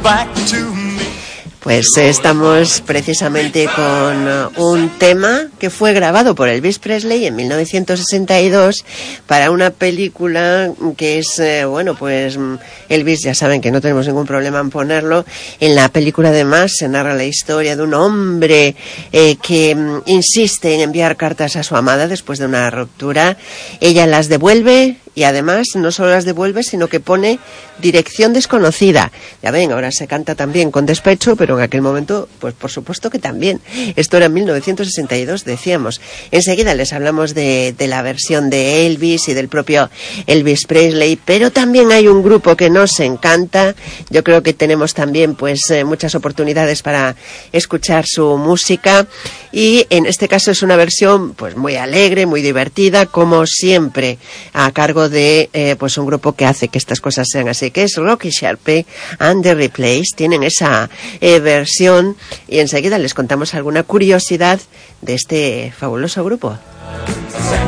back to me. Pues estamos precisamente con un tema que fue grabado por Elvis Presley en 1962 para una película que es, bueno, pues Elvis, ya saben que no tenemos ningún problema en ponerlo. En la película además se narra la historia de un hombre que insiste en enviar cartas a su amada después de una ruptura. Ella las devuelve y además no solo las devuelve, sino que pone dirección desconocida. Ya ven, ahora se canta también con despecho, pero en aquel momento, pues por supuesto que también. Esto era en 1962, decíamos. Enseguida les hablamos de la versión de Elvis y del propio Elvis Presley, pero también hay un grupo que nos encanta. Yo creo que tenemos también pues muchas oportunidades para escuchar su música, y en este caso es una versión pues muy alegre, muy divertida, como siempre, a cargo de pues un grupo que hace que estas cosas sean así, que es Rocky Sharpe and the Replays. Tienen esa versión y enseguida les contamos alguna curiosidad de este fabuloso grupo.